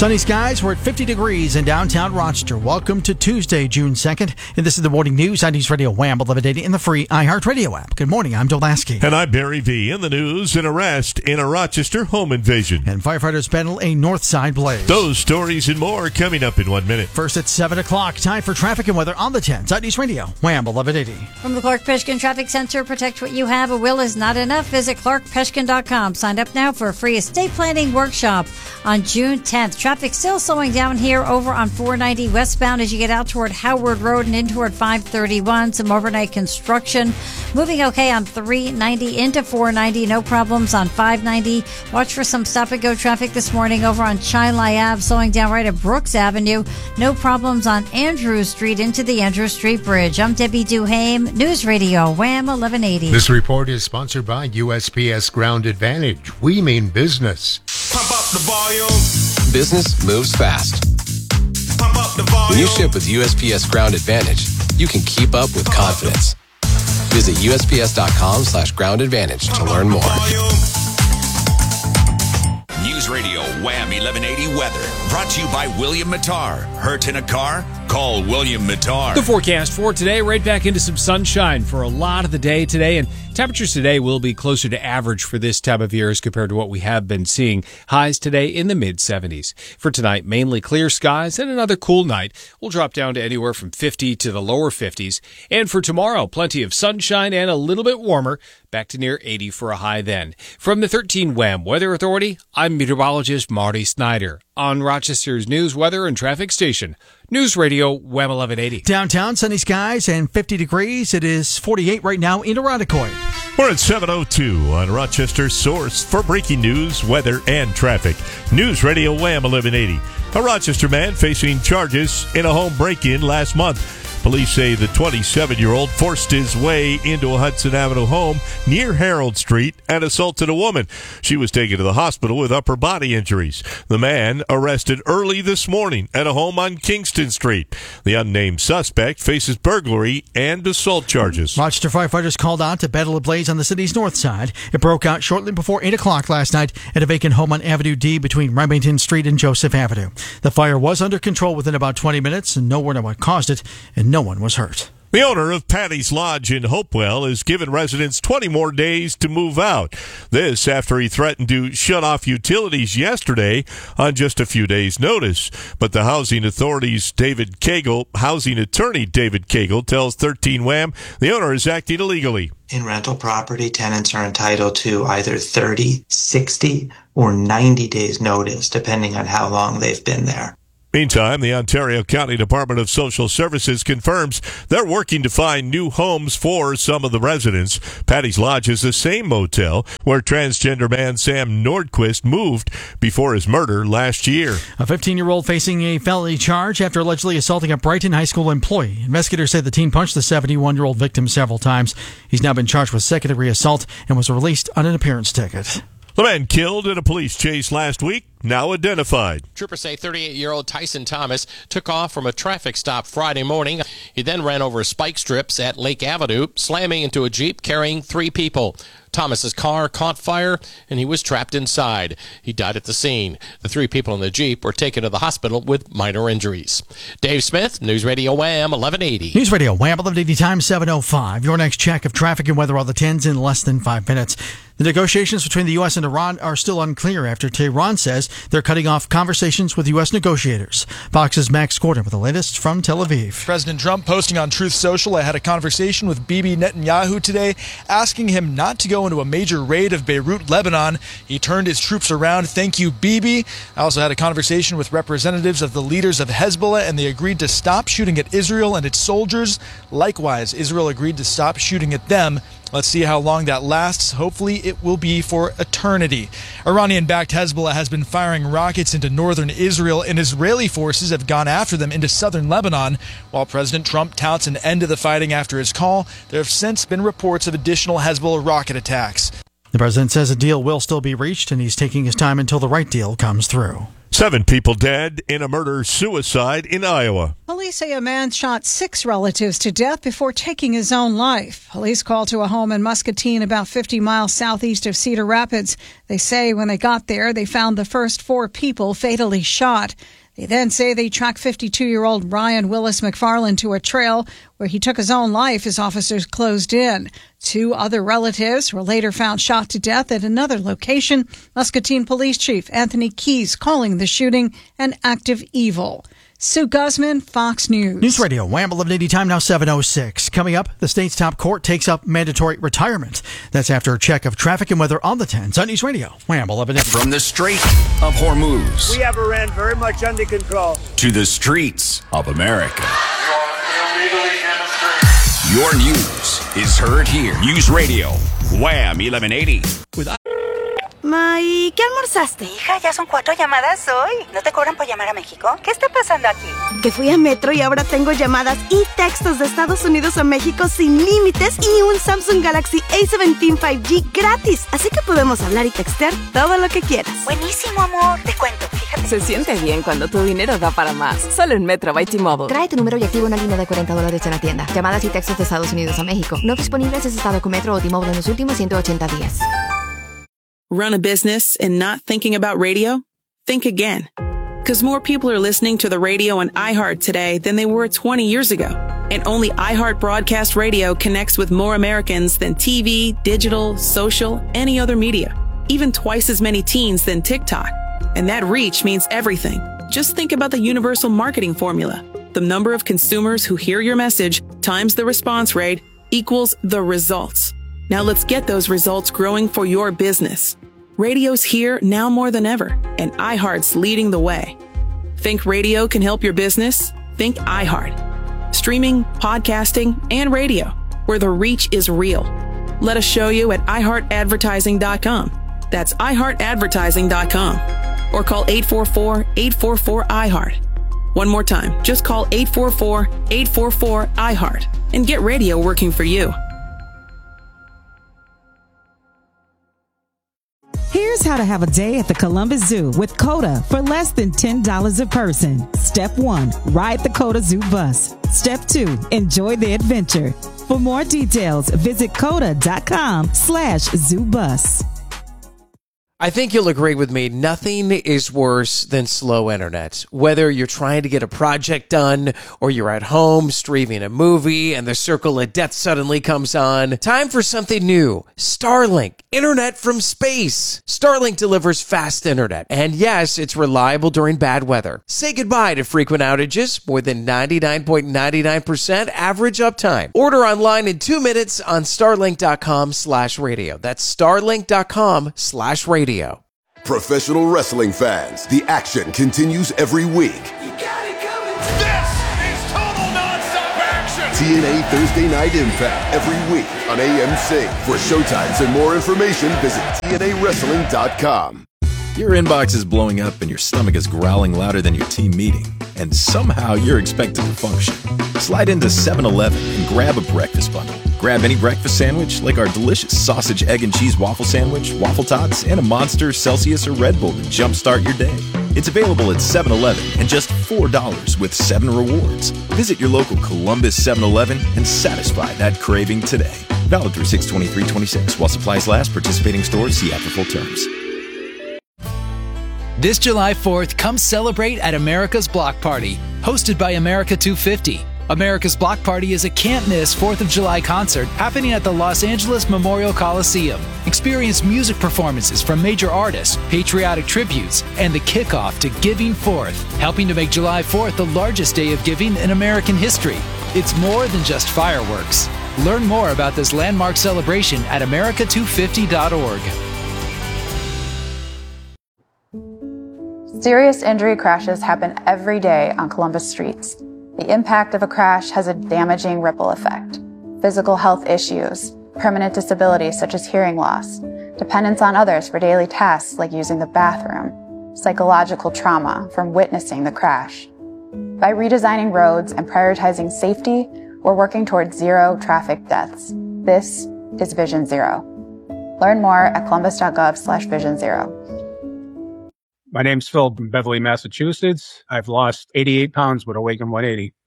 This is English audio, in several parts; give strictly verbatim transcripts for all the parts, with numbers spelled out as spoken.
Sunny skies. We're at fifty degrees in downtown Rochester. Welcome to Tuesday, June second. And this is the morning news on News Radio Wham eleven eighty in the free iHeartRadio app. Good morning. I'm Dolaski. And I'm Barry V. In the news, an arrest in a Rochester home invasion. And firefighters battle a north side blaze. Those stories and more coming up in one minute. First at seven o'clock. Time for traffic and weather on the tens on News Radio Wham eleven eighty. From the Clark Peshkin Traffic Center, protect what you have. A will is not enough. Visit clark peshkin dot com. Sign up now for a free estate planning workshop on June tenth. Traffic still slowing down here over on four ninety westbound as you get out toward Howard Road and in toward five thirty-one. Some overnight construction. Moving okay on three ninety into four ninety. No problems on five ninety. Watch for some stop-and-go traffic this morning over on Chilai Ave, slowing down right at Brooks Avenue. No problems on Andrews Street into the Andrews Street Bridge. I'm Debbie Duhame, News Radio Wham eleven eighty. This report is sponsored by U S P S Ground Advantage. We mean business. Pump up the volume. Business moves fast. Pump up the volume. When you ship with U S P S Ground Advantage, you can keep up with confidence. Visit U S P S dot com slash ground advantage to learn more. News Radio Wham eleven eighty weather. Brought to you by William Mattar. Hurt in a car? Call William Mattar. The forecast for today, right back into some sunshine for a lot of the day today. And temperatures today will be closer to average for this time of year as compared to what we have been seeing. Highs today in the mid seventies. For tonight, mainly clear skies and another cool night. We'll drop down to anywhere from fifty to the lower fifties. And for tomorrow, plenty of sunshine and a little bit warmer. Back to near eighty for a high then. From the thirteen Wham Weather Authority, I'm meteorologist Marty Snyder on Rochester's news, weather, and traffic station. News Radio Wham eleven eighty. Downtown, sunny skies and fifty degrees. It is forty-eight right now in Irondequoit. We're at seven oh two on Rochester's source for breaking news, weather, and traffic. News Radio Wham eleven eighty. A Rochester man facing charges in a home break-in last month. Police say the twenty-seven-year-old forced his way into a Hudson Avenue home near Harold Street and assaulted a woman. She was taken to the hospital with upper body injuries. The man arrested early this morning at a home on Kingston Street. The unnamed suspect faces burglary and assault charges. Rochester firefighters called out to battle a blaze on the city's north side. It broke out shortly before eight o'clock last night at a vacant home on Avenue D between Remington Street and Joseph Avenue. The fire was under control within about twenty minutes, and no one knew what caused it, and no one was hurt. The owner of Patty's Lodge in Hopewell has given residents twenty more days to move out. This after he threatened to shut off utilities yesterday on just a few days' notice. But the housing authority's David Cagle, housing attorney David Cagle, tells thirteen Wham the owner is acting illegally. In rental property, tenants are entitled to either thirty, sixty, or ninety days notice, depending on how long they've been there. Meantime, the Ontario County Department of Social Services confirms they're working to find new homes for some of the residents. Patty's Lodge is the same motel where transgender man Sam Nordquist moved before his murder last year. A fifteen-year-old facing a felony charge after allegedly assaulting a Brighton High School employee. Investigators say the teen punched the seventy-one-year-old victim several times. He's now been charged with second-degree assault and was released on an appearance ticket. The man killed in a police chase last week, now identified. Troopers say thirty-eight-year-old Tyson Thomas took off from a traffic stop Friday morning. He then ran over spike strips at Lake Avenue, slamming into a Jeep carrying three people. Thomas's car caught fire, and he was trapped inside. He died at the scene. The three people in the Jeep were taken to the hospital with minor injuries. Dave Smith, News Radio Wham eleven eighty. News Radio Wham eleven eighty, time seven oh five. Your next check of traffic and weather on the tens in less than five minutes. The negotiations between the U S and Iran are still unclear after Tehran says they're cutting off conversations with U S negotiators. Fox's Max Gordon with the latest from Tel Aviv. President Trump posting on Truth Social, I had a conversation with Bibi Netanyahu today, asking him not to go into a major raid of Beirut, Lebanon. He turned his troops around. Thank you, Bibi. I also had a conversation with representatives of the leaders of Hezbollah, and they agreed to stop shooting at Israel and its soldiers. Likewise, Israel agreed to stop shooting at them. Let's see how long that lasts. Hopefully it will be for eternity. Iranian-backed Hezbollah has been firing rockets into northern Israel, and Israeli forces have gone after them into southern Lebanon. While President Trump touts an end to the fighting after his call, there have since been reports of additional Hezbollah rocket attacks. The president says a deal will still be reached, and he's taking his time until the right deal comes through. Seven people dead in a murder-suicide in Iowa. Police say a man shot six relatives to death before taking his own life. Police called to a home in Muscatine, about fifty miles southeast of Cedar Rapids. They say when they got there, they found the first four people fatally shot. They then say they tracked fifty-two-year-old Brian Willis McFarland to a trail where he took his own life as officers closed in. Two other relatives were later found shot to death at another location. Muscatine Police Chief Anthony Keys calling the shooting an act of evil. Sue Guzman, Fox News. News Radio, Wham eleven eighty, time now seven oh six. Coming up, the state's top court takes up mandatory retirement. That's after a check of traffic and weather on the tens on News Radio, Wham eleven eighty. From the Strait of Hormuz. We have Iran very much under control. To the streets of America. Your news is heard here. News Radio, Wham eleven eighty. With Ma, ¿y qué almorzaste? Hija, ya son cuatro llamadas hoy. ¿No te cobran por llamar a México? ¿Qué está pasando aquí? Que fui a Metro y ahora tengo llamadas y textos de Estados Unidos a México sin límites y un Samsung Galaxy A diecisiete cinco G gratis. Así que podemos hablar y textear todo lo que quieras. Buenísimo, amor. Te cuento, fíjate. Se siente bien cuando tu dinero da para más. Solo en Metro by T-Mobile. Trae tu número y activa una línea de cuarenta dólares en la tienda. Llamadas y textos de Estados Unidos a México. No disponibles en estado con Metro o T-Mobile en los últimos ciento ochenta días. Run a business and not thinking about radio? Think again. Because more people are listening to the radio on iHeart today than they were twenty years ago. And only iHeart Broadcast Radio connects with more Americans than T V, digital, social, any other media. Even twice as many teens than TikTok. And that reach means everything. Just think about the universal marketing formula. The number of consumers who hear your message times the response rate equals the results. Now let's get those results growing for your business. Radio's here now more than ever, and iHeart's leading the way. Think radio can help your business? Think iHeart. Streaming, podcasting, and radio, where the reach is real. Let us show you at i heart advertising dot com. That's i heart advertising dot com. Or call eight four four, eight four four, I heart. One more time, just call eight four four, eight four four, I heart and get radio working for you. Here's how to have a day at the Columbus Zoo with COTA for less than ten dollars a person. Step one, ride the COTA Zoo bus. Step two, enjoy the adventure. For more details, visit COTA.com slash zoo bus. I think you'll agree with me, nothing is worse than slow internet. Whether you're trying to get a project done or you're at home streaming a movie and the circle of death suddenly comes on, time for something new. Starlink, internet from space. Starlink delivers fast internet. And yes, it's reliable during bad weather. Say goodbye to frequent outages, more than ninety-nine point nine nine percent average uptime. Order online in two minutes on starlink.com slash radio. That's starlink.com slash radio. Professional wrestling fans, the action continues every week. You got it coming. This is total nonstop action. T N A Thursday Night Impact every week on A M C. For showtimes and more information, visit T N A wrestling dot com. Your inbox is blowing up and your stomach is growling louder than your team meeting, and somehow you're expected to function. Slide into seven eleven and grab a breakfast bundle. Grab any breakfast sandwich like our delicious sausage, egg, and cheese waffle sandwich, waffle tots, and a Monster, Celsius, or Red Bull to jumpstart your day. It's available at seven eleven and just four dollars with seven rewards. Visit your local Columbus seven eleven and satisfy that craving today. Valid through six twenty-three twenty-six while supplies last. Participating stores, see app for full terms. This July fourth, come celebrate at America's Block Party, hosted by America two fifty. America's Block Party is a can't-miss fourth of July concert happening at the Los Angeles Memorial Coliseum. Experience music performances from major artists, patriotic tributes, and the kickoff to Giving Forth, helping to make July fourth the largest day of giving in American history. It's more than just fireworks. Learn more about this landmark celebration at america two fifty dot org. Serious injury crashes happen every day on Columbus streets. The impact of a crash has a damaging ripple effect. Physical health issues, permanent disabilities such as hearing loss, dependence on others for daily tasks like using the bathroom, psychological trauma from witnessing the crash. By redesigning roads and prioritizing safety, we're working towards zero traffic deaths. This is Vision Zero. Learn more at columbus.gov slash vision zero. My name's Phil from Beverly, Massachusetts. I've lost eighty-eight pounds with Awaken one eighty.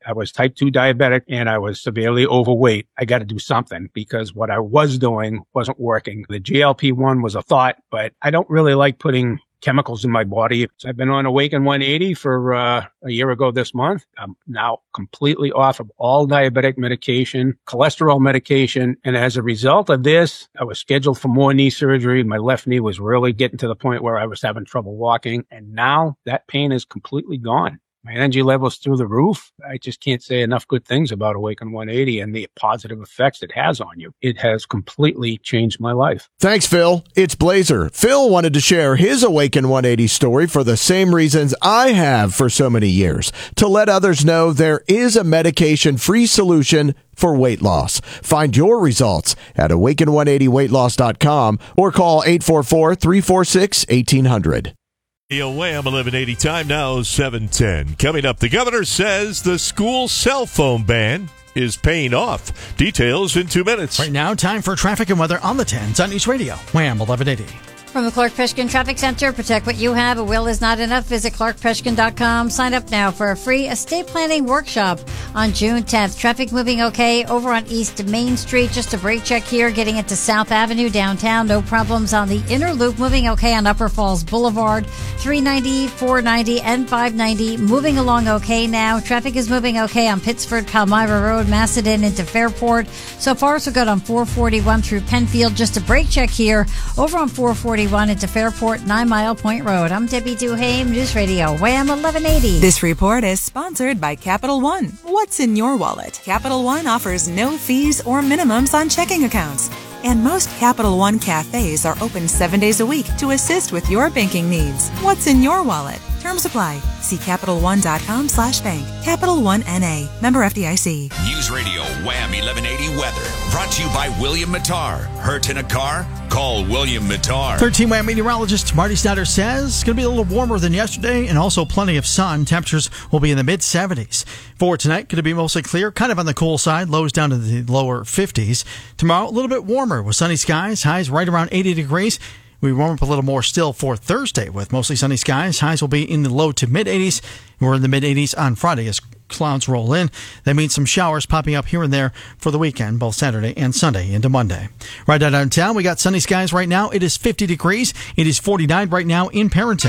I was type two diabetic and I was severely overweight. I got to do something because what I was doing wasn't working. The G L P one was a thought, but I don't really like putting chemicals in my body. So I've been on Awaken one eighty for uh, a year ago this month. I'm now completely off of all diabetic medication, cholesterol medication. And as a result of this, I was scheduled for more knee surgery. My left knee was really getting to the point where I was having trouble walking. And now that pain is completely gone. My energy level's through the roof. I just can't say enough good things about Awaken one eighty and the positive effects it has on you. It has completely changed my life. Thanks, Phil. It's Blazer. Phil wanted to share his Awaken one eighty story for the same reasons I have for so many years, to let others know there is a medication-free solution for weight loss. Find your results at awaken one eighty weight loss dot com or call eight four four, three four six, one eight hundred. Wham eleven eighty, time now seven ten. Coming up, the governor says the school cell phone ban is paying off. Details in two minutes. Right now, time for traffic and weather on the tens on News Radio. Wham eleven eighty. From the Clark Peshkin Traffic Center, protect what you have. A will is not enough. Visit clark peshkin dot com. Sign up now for a free estate planning workshop on June tenth. Traffic moving okay over on East Main Street. Just a brake check here, getting into South Avenue downtown. No problems on the inner loop. Moving okay on Upper Falls Boulevard. three ninety, four ninety, and five ninety. Moving along okay now. Traffic is moving okay on Pittsford, Palmyra Road, Macedon into Fairport. So far, so good on four forty-one through Penfield. Just a brake check here over on four forty-one into Fairport, Nine Mile Point Road. I'm Debbie Duhame, News Radio, Wham eleven eighty. This report is sponsored by Capital One. What's in your wallet? Capital One offers no fees or minimums on checking accounts. And most Capital One cafes are open seven days a week to assist with your banking needs. What's in your wallet? Terms apply. See Capital One dot com slash bank. Capital One N A. Member F D I C. News Radio Wham eleven eighty weather. Brought to you by William Mattar. Hurt in a car? Call William Mattar. thirteen Wham meteorologist Marty Snyder says it's going to be a little warmer than yesterday and also plenty of sun. Temperatures will be in the mid seventies. For tonight, going to be mostly clear, kind of on the cool side, lows down to the lower fifties. Tomorrow, a little bit warmer with sunny skies, highs right around eighty degrees. We warm up a little more still for Thursday with mostly sunny skies. Highs will be in the low to mid eighties. We're in the mid eighties on Friday as clouds roll in. That means some showers popping up here and there for the weekend, both Saturday and Sunday into Monday. Right now downtown, we got sunny skies right now. It is fifty degrees. It is forty-nine right now in Parenton.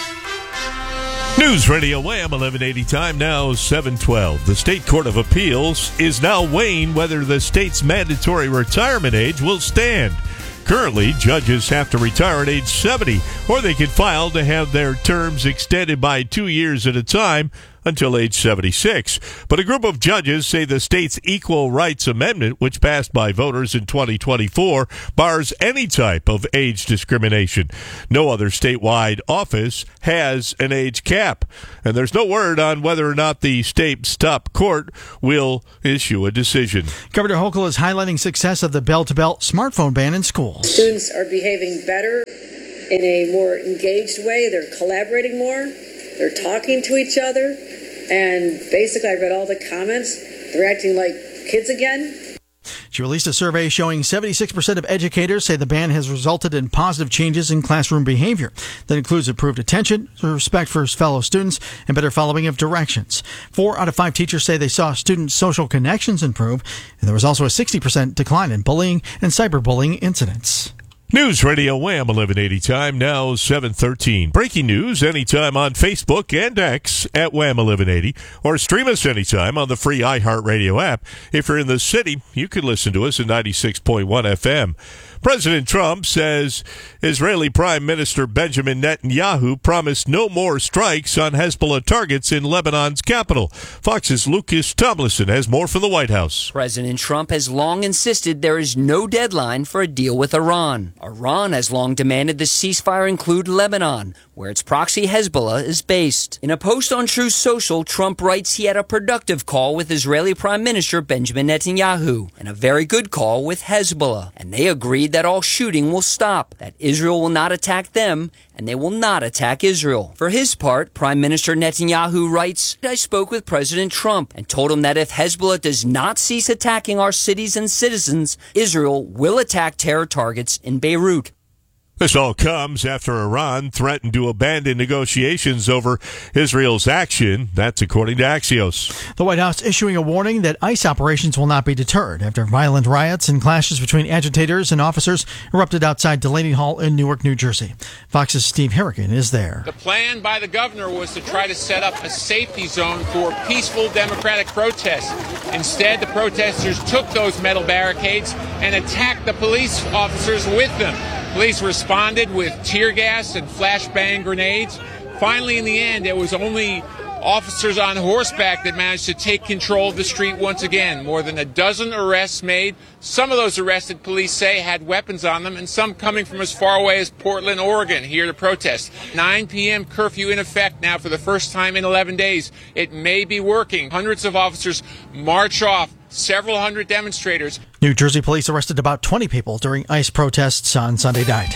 News Radio Wham eleven eighty, time now seven twelve. The State Court of Appeals is now weighing whether the state's mandatory retirement age will stand. Currently, judges have to retire at age seventy, or they can file to have their terms extended by two years at a time until age seventy-six. But a group of judges say the state's Equal Rights Amendment, which passed by voters in twenty twenty-four, bars any type of age discrimination. No other statewide office has an age cap, and there's no word on whether or not the state's top court will issue a decision. Governor Hochul is highlighting success of the bell-to-bell smartphone ban in schools. Students are behaving better in a more engaged way. They're collaborating more. They're talking to each other. And basically, I read all the comments. They're acting like kids again. She released a survey showing seventy-six percent of educators say the ban has resulted in positive changes in classroom behavior. That includes improved attention, respect for fellow students, and better following of directions. Four out of five teachers say they saw student social connections improve, and there was also a sixty percent decline in bullying and cyberbullying incidents. News Radio Wham eleven eighty, time now seven thirteen. Breaking news anytime on Facebook and X at Wham eleven eighty, or stream us anytime on the free iHeartRadio app. If you're in the city, you can listen to us at ninety-six point one F M. President Trump says Israeli Prime Minister Benjamin Netanyahu promised no more strikes on Hezbollah targets in Lebanon's capital. Fox's Lucas Tomlinson has more from the White House. President Trump has long insisted there is no deadline for a deal with Iran. Iran has long demanded the ceasefire include Lebanon, where its proxy Hezbollah is based. In a post on Truth Social, Trump writes he had a productive call with Israeli Prime Minister Benjamin Netanyahu and a very good call with Hezbollah, and they agreed that all shooting will stop, that Israel will not attack them, and they will not attack Israel. For his part, Prime Minister Netanyahu writes, I spoke with President Trump and told him that if Hezbollah does not cease attacking our cities and citizens, Israel will attack terror targets in Beirut. This all comes after Iran threatened to abandon negotiations over Israel's action. That's according to Axios. The White House issuing a warning that ICE operations will not be deterred after violent riots and clashes between agitators and officers erupted outside Delaney Hall in Newark, New Jersey. Fox's Steve Harrigan is there. The plan by the governor was to try to set up a safety zone for peaceful democratic protests. Instead, the protesters took those metal barricades and attacked the police officers with them. Police responded with tear gas and flashbang grenades. Finally, in the end, it was only officers on horseback that managed to take control of the street once again. More than a dozen arrests made. Some of those arrested, police say, had weapons on them, and some coming from as far away as Portland, Oregon, here to protest. nine p.m. curfew in effect now for the first time in eleven days. It may be working. Hundreds of officers march off. Several hundred demonstrators. New Jersey police arrested about twenty people during ICE protests on Sunday night.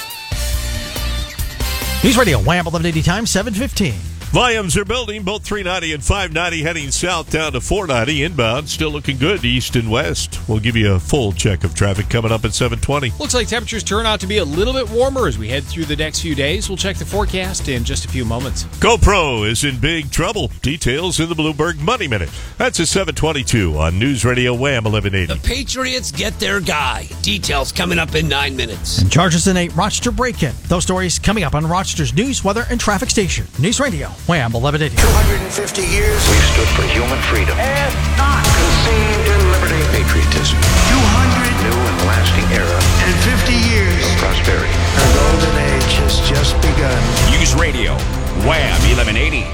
News Radio, Wham, eleven eighty times, seven fifteen. Volumes are building, both three ninety and five ninety heading south down to four ninety inbound. Still looking good east and west. We'll give you a full check of traffic coming up at seven twenty. Looks like temperatures turn out to be a little bit warmer as we head through the next few days. We'll check the forecast in just a few moments. GoPro is in big trouble. Details in the Bloomberg Money Minute. That's a seven twenty-two on News Radio Wham eleven eighty. The Patriots get their guy. Details coming up in nine minutes. And charges in a Rochester break-in. Those stories coming up on Rochester's news, weather, and traffic station. News Radio Wham eleven eighty. two hundred fifty years we stood for human freedom and not conceived in liberty, patriotism. two hundred new and lasting era and fifty years of prosperity. Our golden age has just begun. News Radio Wham eleven eighty.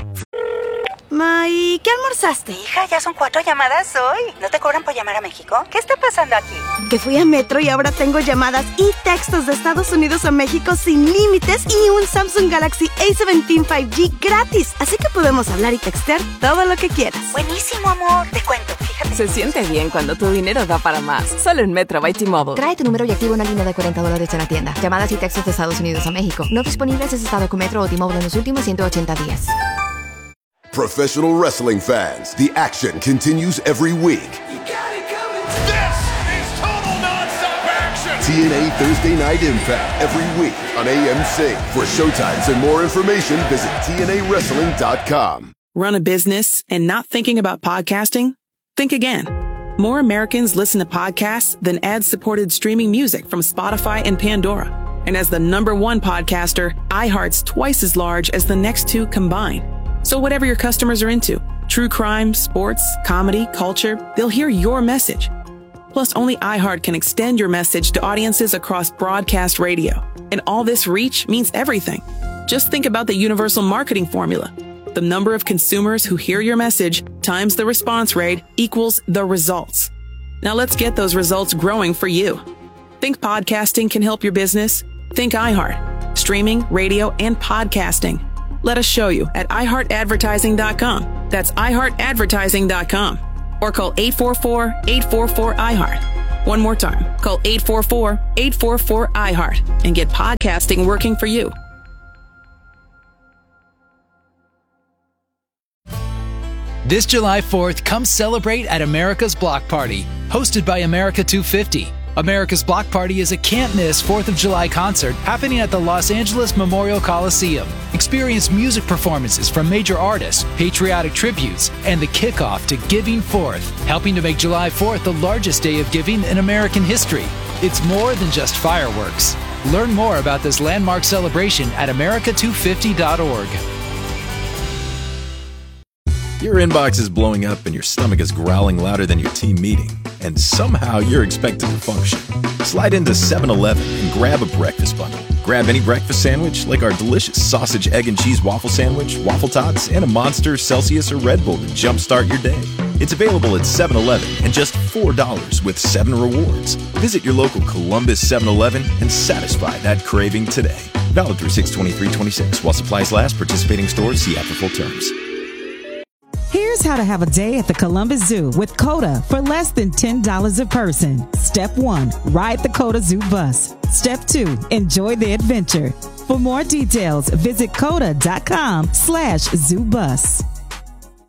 Ma, ¿y qué almorzaste? Hija, ya son cuatro llamadas hoy. ¿No te cobran por llamar a México? ¿Qué está pasando aquí? Que fui a Metro y ahora tengo llamadas y textos de Estados Unidos a México sin límites y un Samsung Galaxy A diecisiete cinco G gratis. Así que podemos hablar y textear todo lo que quieras. Buenísimo, amor. Te cuento, fíjate. Se siente bien cuando tu dinero da para más. Solo en Metro by T-Mobile. Trae tu número y activa una línea de cuarenta dólares en la tienda. Llamadas y textos de Estados Unidos a México. No disponibles en estado con Metro o T-Mobile en los últimos ciento ochenta días. Professional wrestling fans, the action continues every week. You got it coming. This is total nonstop action. T N A Thursday Night Impact every week on A M C. For showtimes and more information, visit T N A wrestling dot com. Run a business and not thinking about podcasting? Think again. More Americans listen to podcasts than ad-supported streaming music from Spotify and Pandora. And as the number one podcaster, iHeart's twice as large as the next two combined. So whatever your customers are into, true crime, sports, comedy, culture, they'll hear your message. Plus, only iHeart can extend your message to audiences across broadcast radio. And all this reach means everything. Just think about the universal marketing formula. The number of consumers who hear your message times the response rate equals the results. Now let's get those results growing for you. Think podcasting can help your business? Think iHeart. Streaming, radio, and podcasting. Let us show you at i heart advertising dot com. That's i heart advertising dot com. Or call eight four four, eight four four, I heart. One more time. Call eight four four, eight four four, I heart and get podcasting working for you. This July fourth, come celebrate at America's Block Party, hosted by America two fifty. America's Block Party is a can't-miss fourth of July concert happening at the Los Angeles Memorial Coliseum. Experience music performances from major artists, patriotic tributes, and the kickoff to Giving Fourth, helping to make July fourth the largest day of giving in American history. It's more than just fireworks. Learn more about this landmark celebration at america two fifty dot org. Your inbox is blowing up and your stomach is growling louder than your team meeting, and somehow you're expected to function. Slide into seven eleven and grab a breakfast bundle. Grab any breakfast sandwich like our delicious sausage, egg, and cheese waffle sandwich, waffle tots, and a Monster, Celsius, or Red Bull to jumpstart your day. It's available at seven eleven and just four dollars with seven rewards. Visit your local Columbus seven eleven and satisfy that craving today. Valid through six twenty-three twenty-six. While supplies last, participating stores, see app for full terms. Here's how to have a day at the Columbus Zoo with COTA for less than ten dollars a person. Step one, ride the COTA Zoo bus. Step two, enjoy the adventure. For more details, visit COTA dot com slash zoo bus.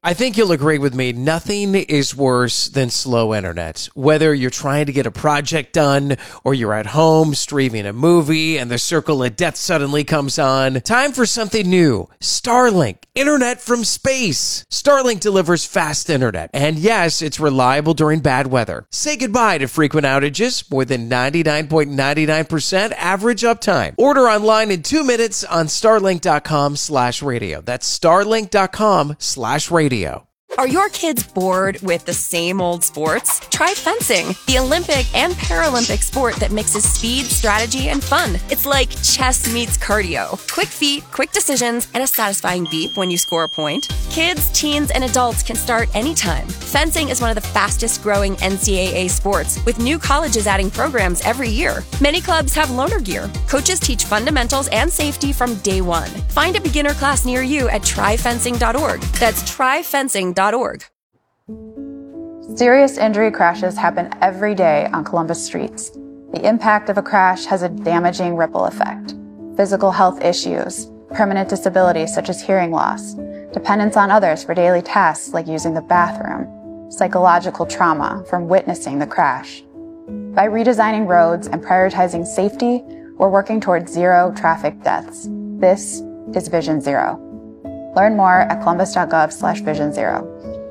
I think you'll agree with me. Nothing is worse than slow internet. Whether you're trying to get a project done or you're at home streaming a movie and the circle of death suddenly comes on. Time for something new. Starlink. Internet from space. Starlink delivers fast internet. And yes, it's reliable during bad weather. Say goodbye to frequent outages. More than ninety-nine point nine nine percent average uptime. Order online in two minutes on starlink.com slash radio. That's starlink.com slash radio. Are your kids bored with the same old sports? Try fencing, the Olympic and Paralympic sport that mixes speed, strategy, and fun. It's like chess meets cardio. Quick feet, quick decisions, and a satisfying beep when you score a point. Kids, teens, and adults can start anytime. Fencing is one of the fastest growing N C double A sports, with new colleges adding programs every year. Many clubs have loaner gear. Coaches teach fundamentals and safety from day one. Find a beginner class near you at try fencing dot org. That's try fencing dot org. Serious injury crashes happen every day on Columbus streets. The impact of a crash has a damaging ripple effect. Physical health issues, permanent disabilities such as hearing loss, dependence on others for daily tasks like using the bathroom, psychological trauma from witnessing the crash. By redesigning roads and prioritizing safety, we're working towards zero traffic deaths. This is Vision Zero. Learn more at columbus.gov slash vision zero.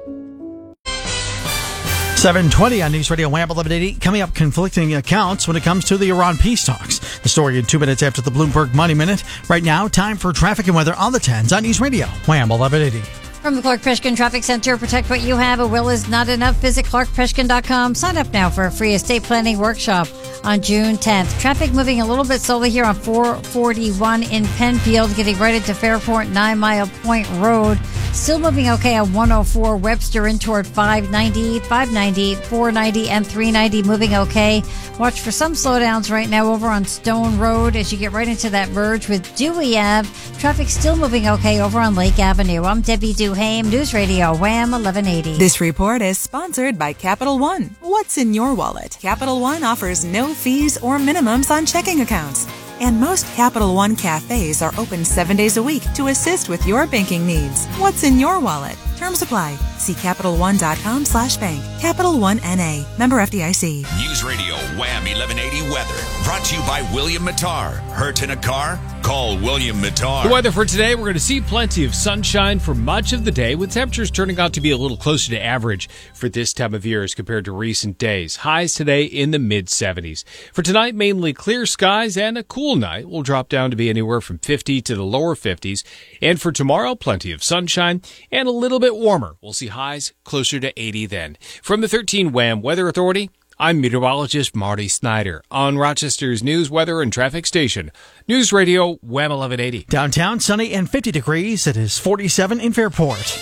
seven twenty on News Radio Wham eleven eighty. Coming up, conflicting accounts when it comes to the Iran peace talks. The story in two minutes after the Bloomberg Money Minute. Right now, time for traffic and weather on the tens on News Radio Wham eleven eighty. From the Clark Peshkin Traffic Center, protect what you have. A will is not enough. Visit clark peshkin dot com. Sign up now for a free estate planning workshop on June tenth. Traffic moving a little bit slowly here on four forty-one in Penfield, getting right into Fairport, Nine Mile Point Road. Still moving okay on one oh four Webster in toward five ninety, five ninety, four ninety, and three ninety moving okay. Watch for some slowdowns right now over on Stone Road as you get right into that merge with Dewey Ave. Traffic still moving okay over on Lake Avenue. I'm Debbie Duhame, News Radio Wham eleven eighty. This report is sponsored by Capital One. What's in your wallet? Capital One offers no fees or minimums on checking accounts. And most Capital One cafes are open seven days a week to assist with your banking needs. What's in your wallet? Terms apply. See Capital One dot com slash bank. Capital One N A. Member F D I C. News Radio Wham eleven eighty weather. Brought to you by William Mattar. Hurt in a car? Call William Mattar. The weather for today, we're going to see plenty of sunshine for much of the day, with temperatures turning out to be a little closer to average for this time of year as compared to recent days. Highs today in the mid seventies. For tonight, mainly clear skies and a cool night. Will drop down to be anywhere from fifty to the lower fifties. And for tomorrow, plenty of sunshine and a little bit warmer. We'll see highs closer to eighty then. From the thirteen Wham Weather Authority, I'm meteorologist Marty Snyder on Rochester's news, weather, and traffic station. News Radio Wham eleven eighty. Downtown, sunny and fifty degrees. It is forty-seven in Fairport.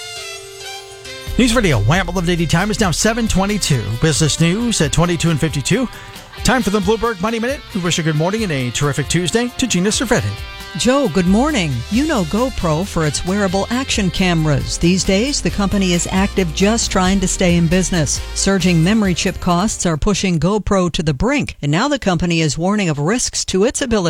News Radio Wham eleven eighty. Time is now seven twenty-two. Business news at twenty-two and fifty-two. Time for the Bloomberg Money Minute. We wish a good morning and a terrific Tuesday to Gina Cervetti. Joe, good morning. You know GoPro for its wearable action cameras. These days, the company is active just trying to stay in business. Surging memory chip costs are pushing GoPro to the brink, and now the company is warning of risks to its ability